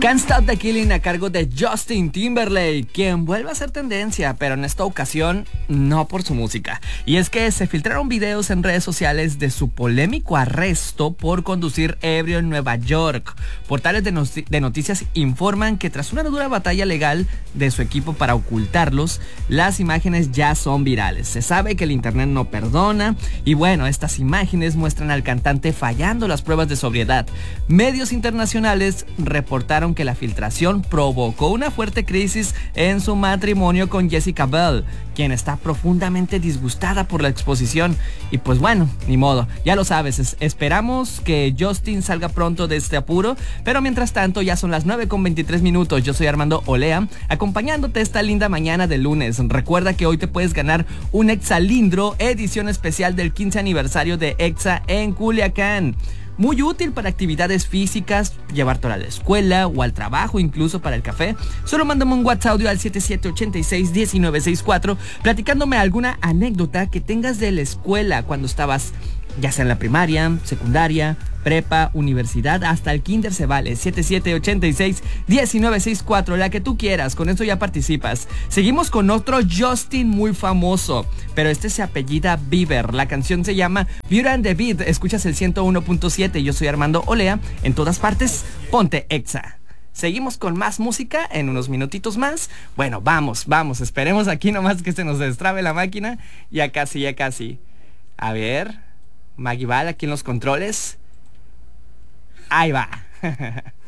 Can't Stop the Killing a cargo de Justin Timberlake, quien vuelve a ser tendencia, pero en esta ocasión no por su música. Y es que se filtraron videos en redes sociales de su polémico arresto por conducir ebrio en Nueva York. Portales de noticias informan que tras una dura batalla legal de su equipo para ocultarlos, las imágenes ya son virales. Se sabe que el internet no perdona y bueno, estas imágenes muestran al cantante fallando las pruebas de sobriedad. Medios internacionales reportaron que la filtración provocó una fuerte crisis en su matrimonio con Jessica Biel, quien está profundamente disgustada por la exposición. Y pues bueno, ni modo, ya lo sabes, esperamos que Justin salga pronto de este apuro, pero mientras tanto ya son las 9:23. Yo soy Armando Olea, acompañándote esta linda mañana de lunes. Recuerda que hoy te puedes ganar un Exalindro edición especial del 15 aniversario de Exa en Culiacán. Muy útil para actividades físicas, llevártelo a la escuela o al trabajo, incluso para el café. Solo mándame un WhatsApp audio al 7786-1964 platicándome alguna anécdota que tengas de la escuela cuando estabas, ya sea en la primaria, secundaria, prepa, universidad, hasta el kinder se vale. 7786-1964, la que tú quieras, con eso ya participas. Seguimos con otro Justin muy famoso, pero este se apellida Bieber. La canción se llama Beauty and the Beat. Escuchas el 101.7. Yo soy Armando Olea. En todas partes, ponte Exa. Seguimos con más música en unos minutitos más. Bueno, vamos, esperemos aquí nomás que se nos destrabe la máquina. Ya casi. A ver, Maggie Val aquí en los controles. Ahí va.